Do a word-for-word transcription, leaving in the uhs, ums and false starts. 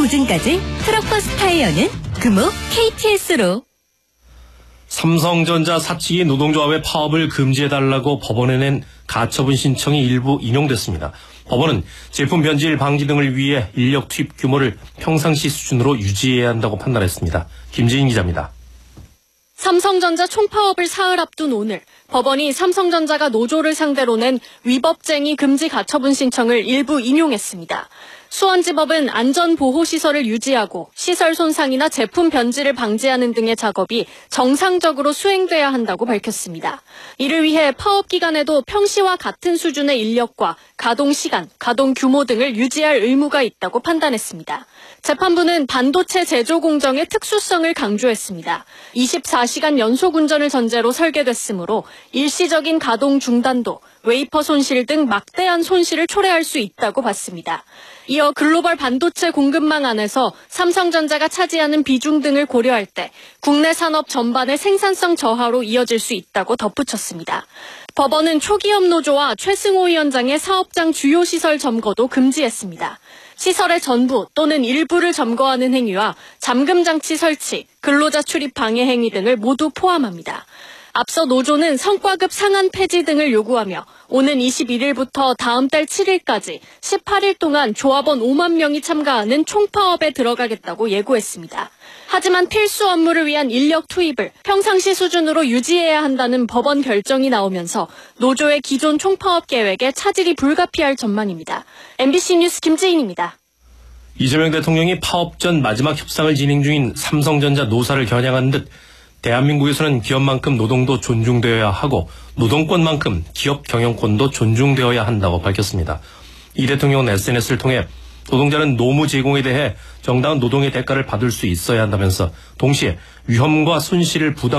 보증까지 트럭버스 타이어는 금호 케이티에스로. 삼성전자 사측이 노동조합의 파업을 금지해달라고 법원에 낸 가처분 신청이 일부 인용됐습니다. 법원은 제품 변질 방지 등을 위해 인력 투입 규모를 평상시 수준으로 유지해야 한다고 판단했습니다. 김지인 기자입니다. 삼성전자 총파업을 사흘 앞둔 오늘 법원이 삼성전자가 노조를 상대로 낸 위법쟁의 금지 가처분 신청을 일부 인용했습니다. 수원지법은 안전보호시설을 유지하고 시설 손상이나 제품 변질을 방지하는 등의 작업이 정상적으로 수행돼야 한다고 밝혔습니다. 이를 위해 파업 기간에도 평시와 같은 수준의 인력과 가동 시간, 가동 규모 등을 유지할 의무가 있다고 판단했습니다. 재판부는 반도체 제조 공정의 특수성을 강조했습니다. 이십사 시간 연속 운전을 전제로 설계됐으므로 일시적인 가동 중단도, 웨이퍼 손실 등 막대한 손실을 초래할 수 있다고 봤습니다. 이어 글로벌 반도체 공급망 안에서 삼성전자가 차지하는 비중 등을 고려할 때 국내 산업 전반의 생산성 저하로 이어질 수 있다고 덧붙였습니다. 법원은 초기업 노조와 최승호 위원장의 사업장 주요 시설 점거도 금지했습니다. 시설의 전부 또는 일부를 점거하는 행위와 잠금 장치 설치, 근로자 출입 방해 행위 등을 모두 포함합니다. 앞서 노조는 성과급 상한 폐지 등을 요구하며 오는 이십일일부터 다음 달 칠일까지 십팔 일 동안 조합원 오만 명이 참가하는 총파업에 들어가겠다고 예고했습니다. 하지만 필수 업무를 위한 인력 투입을 평상시 수준으로 유지해야 한다는 법원 결정이 나오면서 노조의 기존 총파업 계획에 차질이 불가피할 전망입니다. 엠비씨 뉴스 김지인입니다. 이재명 대통령이 파업 전 마지막 협상을 진행 중인 삼성전자 노사를 겨냥한 듯 대한민국에서는 기업만큼 노동도 존중되어야 하고 노동권만큼 기업 경영권도 존중되어야 한다고 밝혔습니다. 이 대통령은 에스엔에스를 통해 노동자는 노무 제공에 대해 정당한 노동의 대가를 받을 수 있어야 한다면서 동시에 위험과 손실을 부담